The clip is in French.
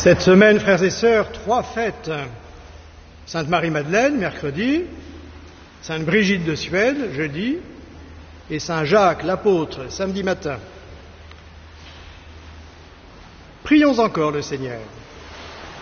Cette semaine, frères et sœurs, 3 fêtes. Sainte Marie-Madeleine, mercredi, Sainte Brigitte de Suède, jeudi, et Saint Jacques, l'apôtre, samedi matin. Prions encore le Seigneur.